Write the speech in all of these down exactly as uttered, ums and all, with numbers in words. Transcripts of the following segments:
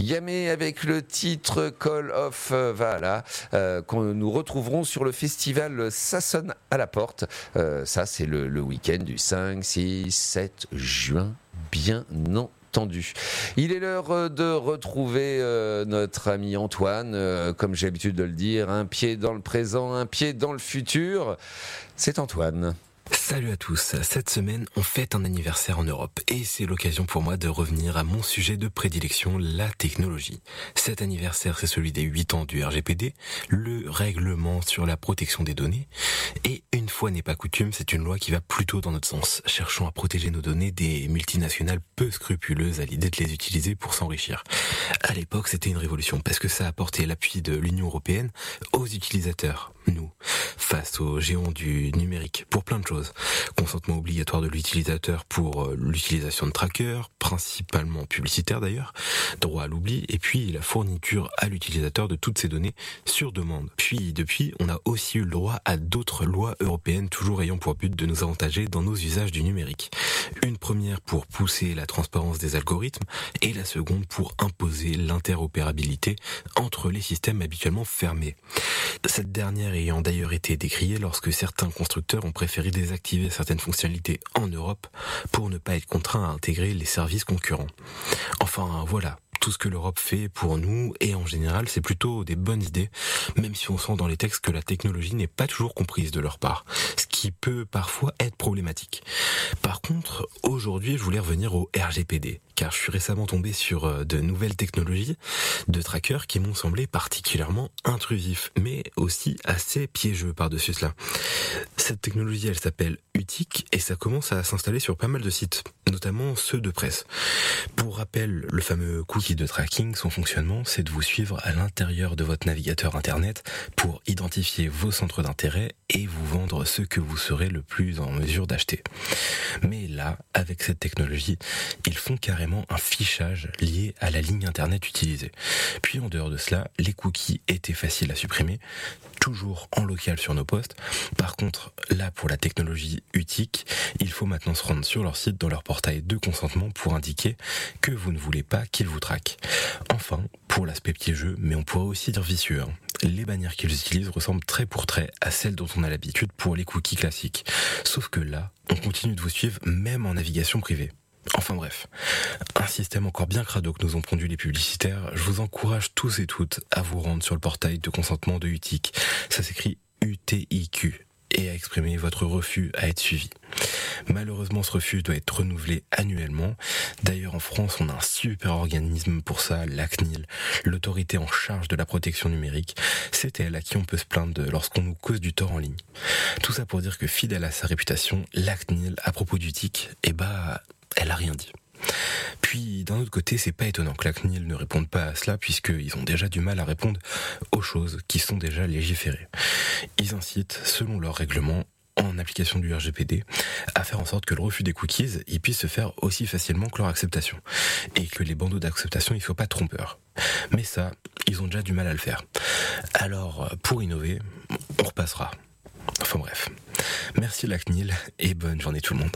Yamé avec le titre Call of, euh, voilà, euh, qu'on nous retrouverons sur le festival Ça sonne à la porte. Euh, ça, c'est le, le week-end du cinq, six, sept juin, bien entendu. Il est l'heure de retrouver euh, notre ami Antoine, euh, comme j'ai l'habitude de le dire, un pied dans le présent, un pied dans le futur. C'est Antoine. Salut à tous, cette semaine on fête un anniversaire en Europe et c'est l'occasion pour moi de revenir à mon sujet de prédilection, la technologie. Cet anniversaire c'est celui des huit ans du R G P D, le règlement sur la protection des données, et une fois n'est pas coutume, c'est une loi qui va plutôt dans notre sens, cherchant à protéger nos données des multinationales peu scrupuleuses à l'idée de les utiliser pour s'enrichir. À l'époque c'était une révolution parce que ça apportait l'appui de l'Union européenne aux utilisateurs, nous, face aux géants du numérique, pour plein de choses. Consentement obligatoire de l'utilisateur pour l'utilisation de trackers, principalement publicitaires d'ailleurs, droit à l'oubli, et puis la fourniture à l'utilisateur de toutes ces données sur demande. Puis depuis, on a aussi eu le droit à d'autres lois européennes toujours ayant pour but de nous avantager dans nos usages du numérique. Une première pour pousser la transparence des algorithmes et la seconde pour imposer l'interopérabilité entre les systèmes habituellement fermés. Cette dernière ayant d'ailleurs été décriée lorsque certains constructeurs ont préféré désactiver certaines fonctionnalités en Europe pour ne pas être contraints à intégrer les services concurrents. Enfin voilà, tout ce que l'Europe fait pour nous, et en général c'est plutôt des bonnes idées, même si on sent dans les textes que la technologie n'est pas toujours comprise de leur part, ce qui peut parfois être problématique. Par contre, aujourd'hui je voulais revenir au R G P D, car je suis récemment tombé sur de nouvelles technologies de trackers qui m'ont semblé particulièrement intrusifs, mais aussi assez piégeux par-dessus cela. Cette technologie, elle s'appelle U T I C et ça commence à s'installer sur pas mal de sites, notamment ceux de presse. Pour rappel, le fameux cookie de tracking, son fonctionnement, c'est de vous suivre à l'intérieur de votre navigateur internet pour identifier vos centres d'intérêt et vous vendre ce que vous serez le plus en mesure d'acheter. Mais là, avec cette technologie, ils font carrément un fichage lié à la ligne internet utilisée. Puis en dehors de cela, les cookies étaient faciles à supprimer, toujours en local sur nos postes. Par contre, là pour la technologie U T I C, il faut maintenant se rendre sur leur site, dans leur portail de consentement, pour indiquer que vous ne voulez pas qu'ils vous traquent. Enfin, pour l'aspect piégeux, mais on pourrait aussi dire vicieux, hein, les bannières qu'ils utilisent ressemblent trait pour trait à celles dont on a l'habitude pour les cookies classiques. Sauf que là, on continue de vous suivre même en navigation privée. Enfin bref, un système encore bien crado que nous ont pondu les publicitaires. Je vous encourage tous et toutes à vous rendre sur le portail de consentement de U T I C. Ça s'écrit U T I Q. Et à exprimer votre refus à être suivi. Malheureusement, ce refus doit être renouvelé annuellement. D'ailleurs, en France, on a un super organisme pour ça, la C N I L, l'autorité en charge de la protection numérique. C'est elle à qui on peut se plaindre lorsqu'on nous cause du tort en ligne. Tout ça pour dire que, fidèle à sa réputation, la C N I L, à propos du T I C, eh bah, elle a rien dit. Puis d'un autre côté, c'est pas étonnant que la C N I L ne réponde pas à cela, puisqu'ils ont déjà du mal à répondre aux choses qui sont déjà légiférées. Ils incitent, selon leur règlement, en application du R G P D, à faire en sorte que le refus des cookies il puisse se faire aussi facilement que leur acceptation, et que les bandeaux d'acceptation ne soient pas trompeurs. Mais ça, ils ont déjà du mal à le faire. Alors, pour innover, on repassera. Enfin bref. Merci la C N I L, et bonne journée tout le monde.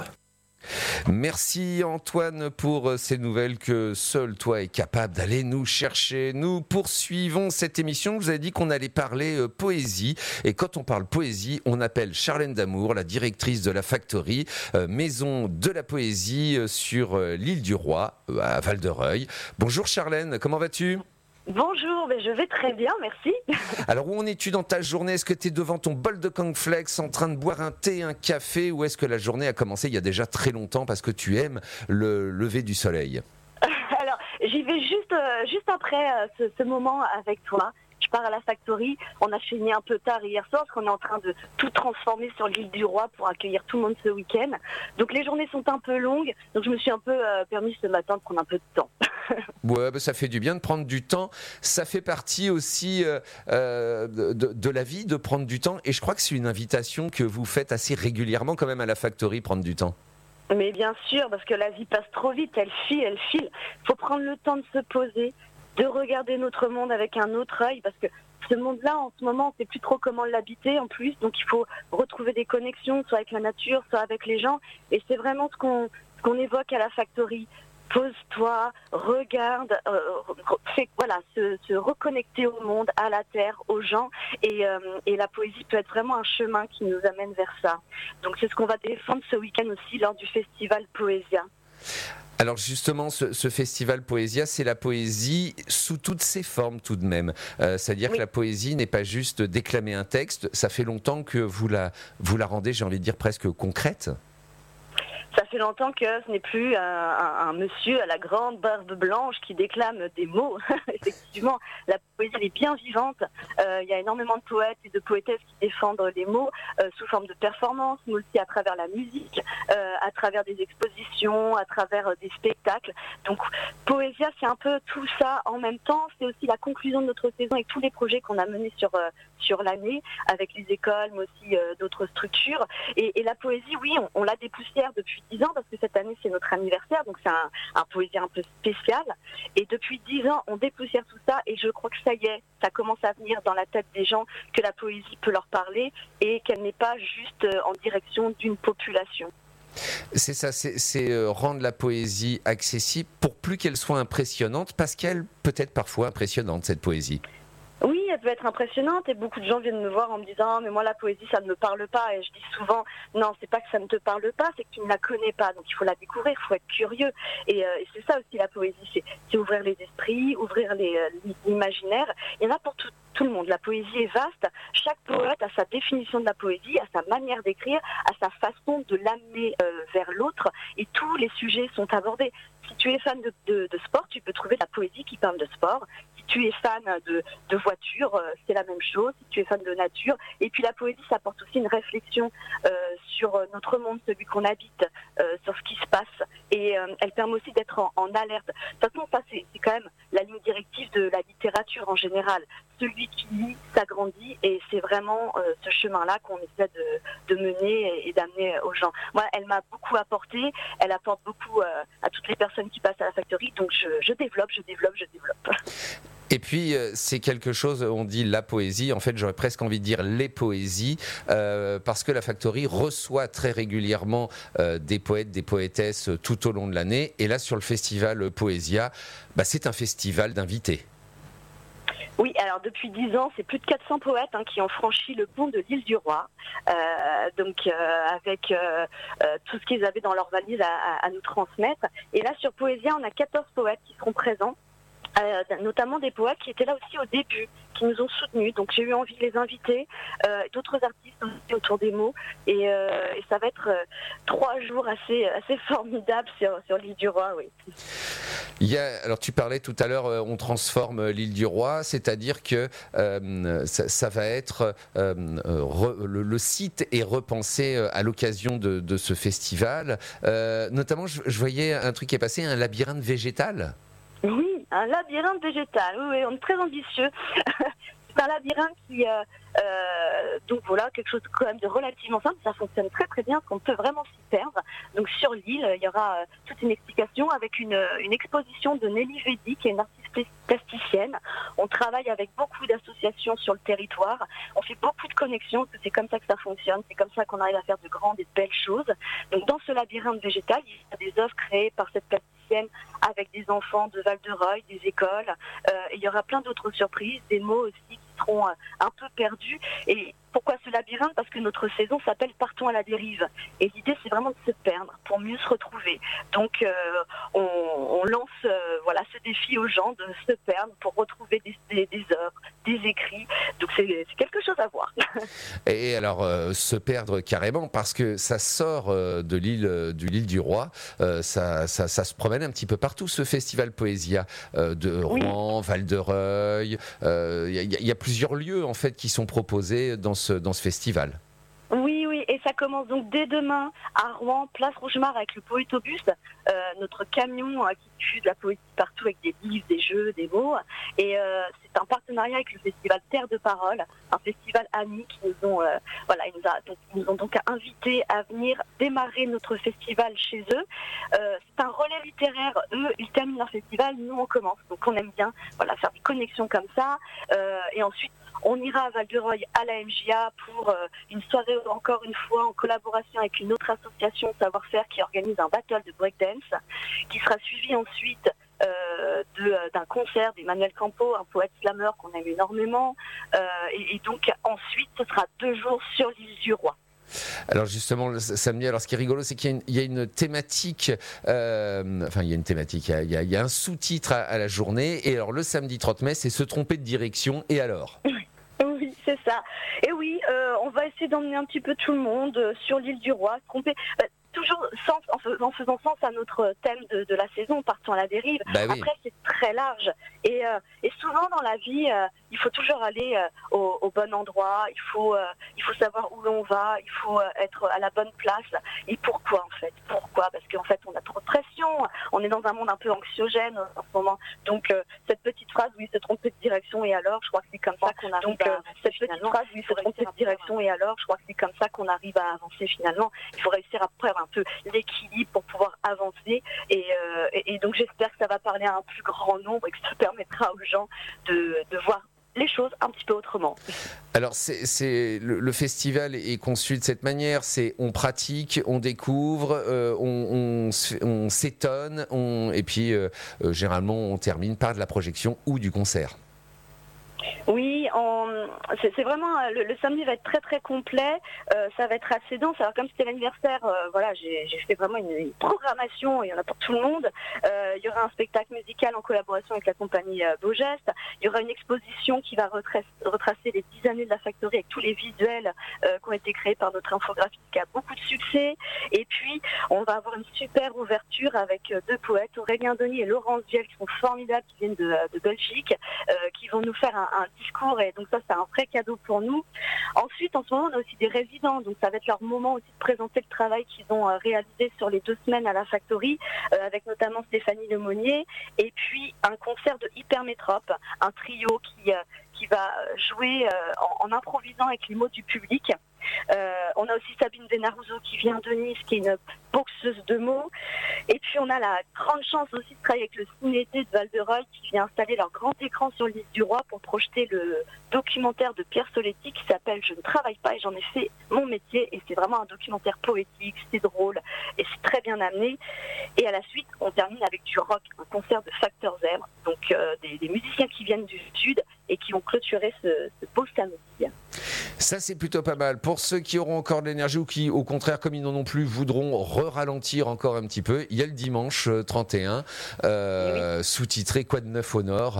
Merci Antoine pour ces nouvelles que seul toi est capable d'aller nous chercher. Nous poursuivons cette émission. Je vous ai dit qu'on allait parler euh, poésie. Et quand on parle poésie, on appelle Charlène Damour, la directrice de la Factory, euh, maison de la poésie euh, sur euh, l'île du Roi, euh, à Val-de-Reuil. Bonjour Charlène, comment vas-tu ? Bonjour, mais je vais très bien, merci. Alors, où en es-tu dans ta journée ? Est-ce que tu es devant ton bol de cornflakes en train de boire un thé, un café, ou est-ce que la journée a commencé il y a déjà très longtemps parce que tu aimes le lever du soleil ? Alors, j'y vais juste, euh, juste après euh, ce, ce moment avec toi. Je pars à la Factory. On a fini un peu tard hier soir parce qu'on est en train de tout transformer sur l'île du Roi pour accueillir tout le monde ce week-end. Donc les journées sont un peu longues. Donc je me suis un peu euh, permis ce matin de prendre un peu de temps. Ouais, bah ça fait du bien de prendre du temps. Ça fait partie aussi euh, euh, de, de la vie de prendre du temps. Et je crois que c'est une invitation que vous faites assez régulièrement quand même à la Factory, prendre du temps. Mais bien sûr, parce que la vie passe trop vite. Elle file, elle file. Il faut prendre le temps de se poser, de regarder notre monde avec un autre œil, parce que ce monde-là, en ce moment, on ne sait plus trop comment l'habiter en plus, donc il faut retrouver des connexions, soit avec la nature, soit avec les gens, et c'est vraiment ce qu'on, ce qu'on évoque à la Factory. pose-toi, regarde, euh, fais, voilà, se, se reconnecter au monde, à la terre, aux gens, et, euh, et la poésie peut être vraiment un chemin qui nous amène vers ça. Donc c'est ce qu'on va défendre ce week-end aussi lors du festival Poésia. Alors justement, ce, ce festival Poésia, c'est la poésie sous toutes ses formes tout de même. Euh, c'est-à-dire oui. que la poésie n'est pas juste déclamer un texte, ça fait longtemps que vous la, vous la rendez, j'ai envie de dire, presque concrète. Ça fait longtemps que ce n'est plus un, un, un monsieur à la grande barbe blanche qui déclame des mots. Effectivement, la poésie elle est bien vivante. Euh, il y a énormément de poètes et de poétesses qui défendent les mots euh, sous forme de performance, mais aussi à travers la musique, euh, à travers des expositions, à travers euh, des spectacles. Donc, Poésia, c'est un peu tout ça en même temps. C'est aussi la conclusion de notre saison avec tous les projets qu'on a menés sur euh, sur l'année, avec les écoles, mais aussi euh, d'autres structures. Et, et la poésie, oui, on, on la dépoussière depuis dix ans, parce que cette année, c'est notre anniversaire, donc c'est un, un poésie un peu spécial. Et depuis dix ans, on dépoussière tout ça, et je crois que ça y est, ça commence à venir dans la tête des gens, que la poésie peut leur parler, et qu'elle n'est pas juste en direction d'une population. C'est ça, c'est, c'est euh, rendre la poésie accessible pour plus qu'elle soit impressionnante, parce qu'elle peut être parfois impressionnante, cette poésie. Oui, elle peut être impressionnante et beaucoup de gens viennent me voir en me disant « mais moi la poésie ça ne me parle pas » et je dis souvent « non, c'est pas que ça ne te parle pas, c'est que tu ne la connais pas, donc il faut la découvrir, il faut être curieux » et, euh, et c'est ça aussi la poésie, c'est, c'est ouvrir les esprits, ouvrir les, euh, l'imaginaire. Il y en a pour tout, tout le monde, la poésie est vaste, chaque poète a sa définition de la poésie, a sa manière d'écrire, a sa façon de l'amener euh, vers l'autre et tous les sujets sont abordés. Si tu es fan de, de, de sport, tu peux trouver la poésie qui parle de sport. Si tu es fan de, de voiture, euh, c'est la même chose. Si tu es fan de nature. Et puis la poésie, ça apporte aussi une réflexion euh, sur notre monde, celui qu'on habite, euh, sur ce qui se passe. Et euh, elle permet aussi d'être en, en alerte. De toute façon, ça, c'est, c'est quand même la ligne directive de la littérature en général. Celui qui lit s'agrandit et c'est vraiment euh, ce chemin-là qu'on essaie de, de mener et, et d'amener aux gens. Moi, elle m'a beaucoup apporté. Elle apporte beaucoup euh, à toutes les personnes qui passent à la factory. Donc, je, je développe, je développe, je développe. Et puis, euh, c'est quelque chose, on dit la poésie, en fait, j'aurais presque envie de dire les poésies, euh, parce que la Factory reçoit très régulièrement euh, des poètes, des poétesses euh, tout au long de l'année. Et là, sur le festival Poésia, bah, c'est un festival d'invités. Oui, alors depuis dix ans, c'est plus de quatre cents poètes hein, qui ont franchi le pont de l'île du Roi, euh, donc euh, avec euh, euh, tout ce qu'ils avaient dans leur valise à, à, à nous transmettre. Et là, sur Poésia, on a quatorze poètes qui seront présents. Euh, notamment des poètes qui étaient là aussi au début, qui nous ont soutenus. Donc j'ai eu envie de les inviter, euh, d'autres artistes aussi autour des mots. Et, euh, et ça va être euh, trois jours assez, assez formidables sur, sur l'île du Roi, oui. Il y a, alors tu parlais tout à l'heure, euh, on transforme l'île du Roi, c'est-à-dire que euh, ça, ça va être euh, re, le, le site est repensé à l'occasion de, de ce festival. Euh, notamment, je, je voyais un truc qui est passé, un labyrinthe végétal. Oui, un labyrinthe végétal. Oui, oui, on est très ambitieux. C'est un labyrinthe qui, euh, euh, donc voilà, quelque chose quand même de relativement simple. Ça fonctionne très très bien, parce qu'on peut vraiment s'y perdre. Donc sur l'île, il y aura euh, toute une explication avec une, une exposition de Nelly Védy, qui est une artiste plasticienne. On travaille avec beaucoup d'associations sur le territoire. On fait beaucoup de connexions, parce que c'est comme ça que ça fonctionne. C'est comme ça qu'on arrive à faire de grandes et de belles choses. Donc dans ce labyrinthe végétal, il y a des œuvres créées par cette plasticienne avec des enfants de Val-de-Reuil, des écoles. Euh, et il y aura plein d'autres surprises, des mots aussi qui seront euh, un peu perdus. Et pourquoi ce labyrinthe ? Parce que notre saison s'appelle « Partons à la dérive ». Et l'idée, c'est vraiment de se perdre pour mieux se retrouver. Donc, euh, on, on lance euh, voilà, ce défi aux gens de se perdre pour retrouver des, des, des œuvres, des écrits. Donc, c'est, c'est quelque chose à voir. Et alors, euh, se perdre carrément, parce que ça sort euh, de l'île, de l'île du Roi, euh, ça, ça, ça se promène un petit peu partout, ce festival Poésia, euh, de Rouen, oui. Val-de-Reuil. Il euh, y, y, y a plusieurs lieux, en fait, qui sont proposés dans ce dans ce festival. Oui, oui, et ça commence donc dès demain à Rouen, place Rougemar avec le Poétobus, euh, notre camion euh, qui diffuse de la poésie partout avec des livres, des jeux, des mots. Et euh, c'est un partenariat avec le festival Terre de Parole, un festival ami qui nous ont, euh, voilà, ils nous, a, donc, ils nous ont donc invités à venir démarrer notre festival chez eux. Euh, c'est un relais littéraire. Eux, ils terminent leur festival, nous on commence. Donc on aime bien, voilà, faire des connexions comme ça. Euh, et ensuite, On ira à Val-de-Reuil à la M J A pour euh, une soirée encore une fois en collaboration avec une autre association Savoir-Faire qui organise un battle de breakdance qui sera suivi ensuite Euh, de, d'un concert d'Emmanuel Campo, un poète slammer qu'on aime énormément. Euh, et, et donc ensuite, ce sera deux jours sur l'île du Roi. Alors justement, le samedi, alors ce qui est rigolo, c'est qu'il y a une, il y a une thématique, euh, enfin il y a une thématique, il y a, il y a, il y a un sous-titre à, à la journée. Et alors le samedi trente mai, c'est se tromper de direction. Et alors ? Oui, c'est ça. Et oui, euh, on va essayer d'emmener un petit peu tout le monde euh, sur l'île du Roi, se tromper. Bah, toujours sens, en, fais, en faisant sens à notre thème de, de la saison, partant à la dérive. Bah oui. Après, c'est très large. Et, euh, et souvent dans la vie, euh, il faut toujours aller euh, au, au bon endroit, il faut, euh, il faut savoir où l'on va, il faut euh, être à la bonne place. Et pourquoi en fait Pourquoi Parce qu'en fait, on a trop de pression, on est dans un monde un peu anxiogène en ce moment. Donc, euh, cette petite phrase où il se trompe de direction et alors, je crois que c'est comme ça qu'on arrive Donc, euh, à cette petite phrase où il se trompe de direction et alors, je crois que c'est comme ça qu'on arrive à avancer finalement. Il faut réussir à prendre un peu l'équilibre pour pouvoir avancer et, euh, et, et donc j'espère que ça va parler à un plus grand nombre et que ça permettra aux gens de, de voir les choses un petit peu autrement. Alors c'est, c'est le, le festival est conçu de cette manière, c'est on pratique, on découvre, euh, on, on, on s'étonne, on, et puis euh, euh, généralement on termine par de la projection ou du concert. Oui, on, c'est, c'est vraiment le, le samedi va être très très complet. Euh, ça va être assez dense. Alors comme c'était l'anniversaire, euh, voilà, j'ai, j'ai fait vraiment une, une programmation. Il y en a pour tout le monde. Euh, il y aura un spectacle musical en collaboration avec la compagnie euh, Beau Geste. Il y aura une exposition qui va retracer, retracer les dix années de la Factory avec tous les visuels euh, qui ont été créés par notre infographiste qui a beaucoup de succès. Et puis on va avoir une super ouverture avec euh, deux poètes, Aurélien Denis et Laurence Vielle, qui sont formidables, qui viennent de, de Belgique, euh, qui vont nous faire un, un discours, et donc ça c'est un vrai cadeau pour nous. Ensuite, en ce moment, on a aussi des résidents, donc ça va être leur moment aussi de présenter le travail qu'ils ont euh, réalisé sur les deux semaines à la Factory, euh, avec notamment Stéphanie Lemonnier, et puis un concert de Hypermétrope, un trio qui, euh, qui va jouer euh, en, en improvisant avec les mots du public. Euh, on a aussi Sabine Venaruso qui vient de Nice, qui est une boxeuse de mots. Et puis on a la grande chance aussi de travailler avec le Ciné-Été de Val-de-Reuil qui vient installer leur grand écran sur l'île du Roi pour projeter le documentaire de Pierre Soletti qui s'appelle « Je ne travaille pas et j'en ai fait mon métier ». Et c'est vraiment un documentaire poétique, c'est drôle et c'est très bien amené. Et à la suite, on termine avec du rock, un concert de Facteur Zèbre, donc euh, des, des musiciens qui viennent du Sud et qui ont clôturé ce, ce beau samedi. Ça, c'est plutôt pas mal. Pour ceux qui auront encore de l'énergie ou qui, au contraire, comme ils n'en ont plus, voudront re-ralentir encore un petit peu, il y a le dimanche trente et un, euh, oui. sous-titré Quoi de neuf au Nord.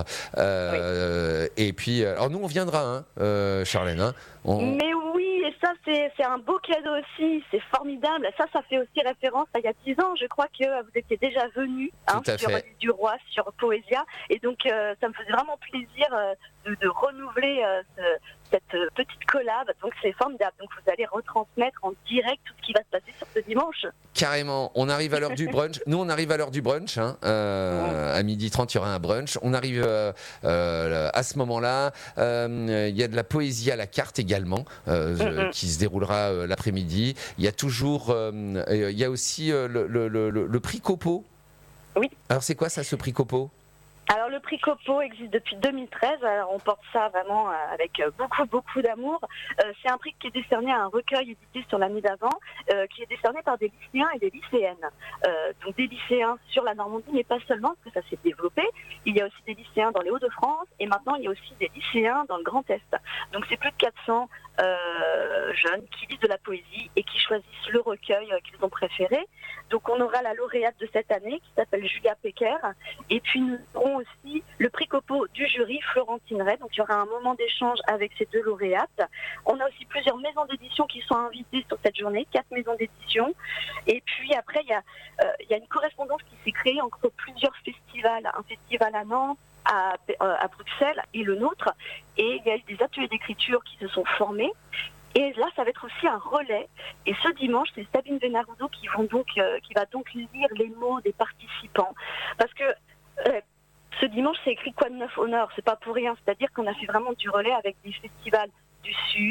Euh, oui. Et puis, alors nous, on viendra, hein, euh, Charlène. Hein, on... Mais oui, et ça, c'est, c'est un beau cadeau aussi. C'est formidable. Ça, ça fait aussi référence à il y a dix ans. Je crois que vous étiez déjà venu hein, sur l'île du Roi, sur Poésia. Et donc, euh, ça me faisait vraiment plaisir euh, de, de renouveler euh, ce, cette petite collab, donc c'est formidable. Donc vous allez retransmettre en direct tout ce qui va se passer sur ce dimanche. Carrément, on arrive à l'heure du brunch. Nous, on arrive à l'heure du brunch. Hein. Euh, ouais. À midi trente, il y aura un brunch. On arrive euh, euh, à ce moment-là. Euh, il y a de la poésie à la carte également, euh, mm-hmm. qui se déroulera euh, l'après-midi. Il y a toujours, euh, il y a aussi euh, le, le, le, le prix Copo. Oui. Alors c'est quoi ça, ce prix Copo ? Alors le prix Copo existe depuis deux mille treize, alors on porte ça vraiment avec beaucoup beaucoup d'amour. Euh, c'est un prix qui est décerné à un recueil édité sur l'année d'avant, euh, qui est décerné par des lycéens et des lycéennes. Euh, donc des lycéens sur la Normandie, mais pas seulement, parce que ça s'est développé. Il y a aussi des lycéens dans les Hauts-de-France, et maintenant il y a aussi des lycéens dans le Grand Est. Donc c'est plus de quatre cents euh, jeunes qui lisent de la poésie et qui choisissent le recueil euh, qu'ils ont préféré. Donc on aura la lauréate de cette année qui s'appelle Julia Pecker, et puis nous aurons aussi le prix Copo du jury, Florentine Ray. Donc il y aura un moment d'échange avec ces deux lauréates. On a aussi plusieurs maisons d'édition qui sont invitées sur cette journée, quatre maisons d'édition. Et puis après, il y a, euh, il y a une correspondance qui s'est créée entre plusieurs festivals. Un festival à Nantes, à, euh, à Bruxelles et le nôtre. Et il y a eu des ateliers d'écriture qui se sont formés. Et là, ça va être aussi un relais. Et ce dimanche, c'est Sabine Venaruso qui, vont donc, euh, qui va donc lire les mots des participants. Parce que euh, ce dimanche, c'est écrit Quoi de neuf au Nord. C'est pas pour rien. C'est-à-dire qu'on a fait vraiment du relais avec des festivals du Sud,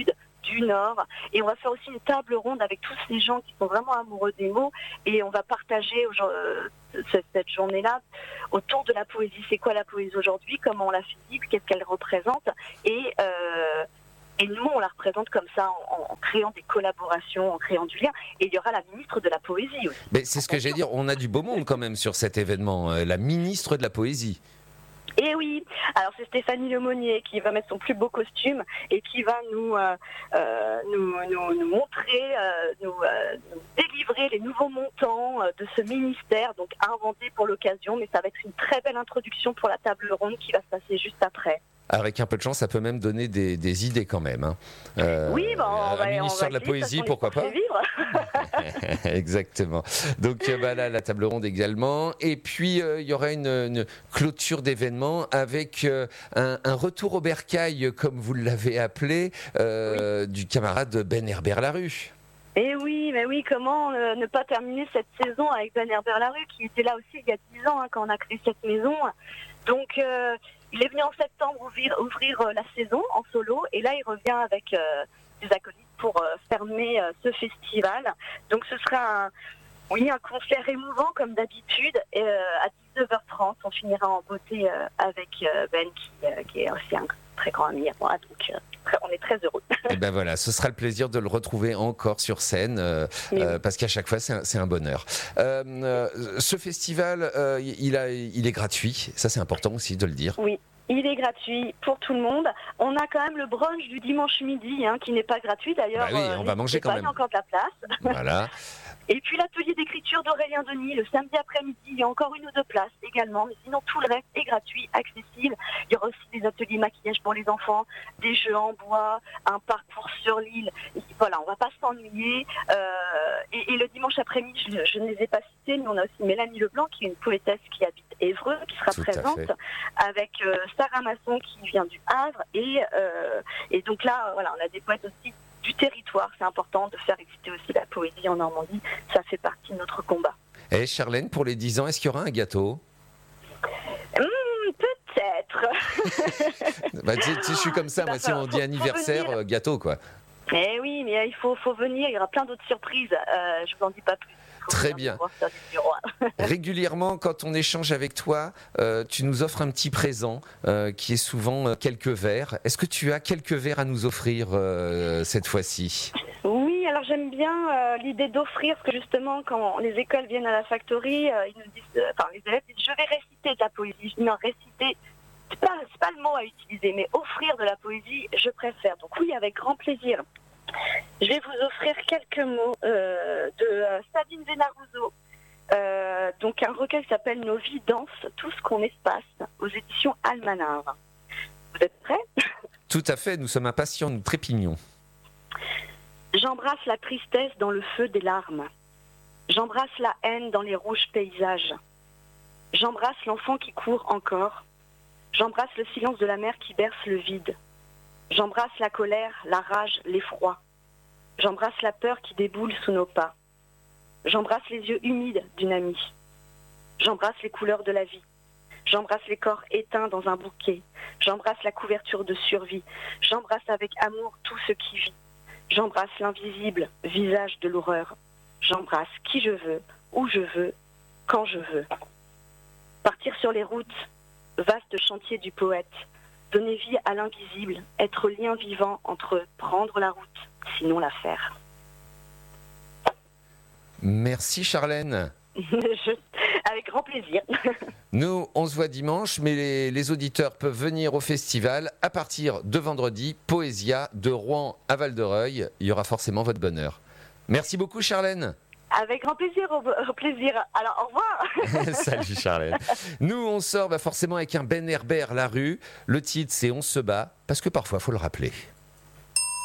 du Nord. Et on va faire aussi une table ronde avec tous ces gens qui sont vraiment amoureux des mots. Et on va partager euh, cette journée-là autour de la poésie. C'est quoi la poésie aujourd'hui? Comment on la fait? Qu'est-ce qu'elle représente? Et... Euh, Et nous, on la représente comme ça, en, en créant des collaborations, en créant du lien. Et il y aura la ministre de la Poésie aussi. Mais c'est ce que j'allais dire, on a du beau monde quand même sur cet événement, la ministre de la Poésie. Et oui, alors c'est Stéphanie Lemonnier qui va mettre son plus beau costume et qui va nous, euh, euh, nous, nous, nous montrer, euh, nous, euh, nous délivrer les nouveaux montants euh, de ce ministère, donc inventé pour l'occasion. Mais ça va être une très belle introduction pour la table ronde qui va se passer juste après. Avec un peu de chance, ça peut même donner des, des idées quand même. Hein. Euh, oui, bon, on va, un ministère on va de la Poésie, pourquoi pas Exactement. Donc bah, là, la table ronde également. Et puis, euh, il y aura une, une clôture d'événements avec euh, un, un retour au bercail, comme vous l'avez appelé, euh, oui. du camarade Ben Herbert Larue. Eh oui, mais oui, comment euh, ne pas terminer cette saison avec Ben Herbert Larue, qui était là aussi il y a dix ans, hein, quand on a créé cette maison. Donc... Euh, il est venu en septembre ouvrir, ouvrir euh, la saison en solo et là il revient avec euh, des acolytes pour euh, fermer euh, ce festival. Donc ce sera un, oui, un concert émouvant comme d'habitude et euh, à dix-neuf heures trente on finira en beauté euh, avec euh, Ben qui, euh, qui est aussi un très grand ami à moi. Donc euh, on est très heureux. Et ben voilà, ce sera le plaisir de le retrouver encore sur scène euh, oui. euh, parce qu'à chaque fois c'est un, c'est un bonheur. Euh, euh, ce festival, euh, il, a, il est gratuit, ça c'est important aussi de le dire. Oui. Il est gratuit pour tout le monde. On a quand même le brunch du dimanche midi hein, qui n'est pas gratuit d'ailleurs. Bah oui, on va manger quand pas, même. Il y a encore de la place. Voilà. Et puis l'atelier d'écriture d'Aurélien Denis, le samedi après-midi, il y a encore une ou deux places également, mais sinon tout le reste est gratuit, accessible. Il y aura aussi des ateliers maquillage pour les enfants, des jeux en bois, un parcours sur l'île. Et voilà, on va pas s'ennuyer. Euh, et, et le dimanche après-midi, je, je ne les ai pas cités, mais on a aussi Mélanie Leblanc, qui est une poétesse qui habite Évreux, qui sera tout présente, avec euh, Sarah Masson, qui vient du Havre. Et, euh, et donc là, voilà, on a des poètes aussi du territoire, c'est important de faire exister aussi la poésie en Normandie, ça fait partie de notre combat. Et Charlène, pour les dix ans, est-ce qu'il y aura un gâteau ? mmh, Peut-être. bah, tu, tu, je suis comme ça, bah, moi, si on dit anniversaire, euh, gâteau, quoi. Eh oui, mais il faut, faut venir, il y aura plein d'autres surprises, euh, je vous en dis pas plus. Très bien. Régulièrement, quand on échange avec toi, euh, tu nous offres un petit présent euh, qui est souvent euh, quelques verres. Est-ce que tu as quelques verres à nous offrir euh, cette fois-ci ? Oui, alors j'aime bien euh, l'idée d'offrir, parce que justement, quand les écoles viennent à la factory, euh, ils nous disent, euh, enfin les élèves disent, je vais réciter de la poésie. Je dis, non, réciter, c'est pas, c'est pas le mot à utiliser, mais offrir de la poésie, je préfère. Donc oui, avec grand plaisir. Je vais vous offrir quelques mots euh, de euh, Sabine Venaruso, euh, donc un recueil qui s'appelle Nos vies dansent, tout ce qu'on espace, aux éditions Almanar. Vous êtes prêts ? Tout à fait, nous sommes impatients, nous trépignons. J'embrasse la tristesse dans le feu des larmes. J'embrasse la haine dans les rouges paysages. J'embrasse l'enfant qui court encore. J'embrasse le silence de la mer qui berce le vide. J'embrasse la colère, la rage, l'effroi. J'embrasse la peur qui déboule sous nos pas. J'embrasse les yeux humides d'une amie. J'embrasse les couleurs de la vie. J'embrasse les corps éteints dans un bouquet. J'embrasse la couverture de survie. J'embrasse avec amour tout ce qui vit. J'embrasse l'invisible visage de l'horreur. J'embrasse qui je veux, où je veux, quand je veux. Partir sur les routes, vaste chantier du poète. Donner vie à l'invisible, être lien vivant entre prendre la route, sinon la faire. Merci Charlène. Je, avec grand plaisir. Nous, on se voit dimanche, mais les, les auditeurs peuvent venir au festival à partir de vendredi. Poésia de Rouen à Val-de-Reuil. Il y aura forcément votre bonheur. Merci beaucoup Charlène. Avec grand plaisir, au, au plaisir. Alors, au revoir. Salut Charlène. Nous, on sort bah, forcément avec un Ben Herbert Larue. Le titre, c'est On se bat, parce que parfois, il faut le rappeler.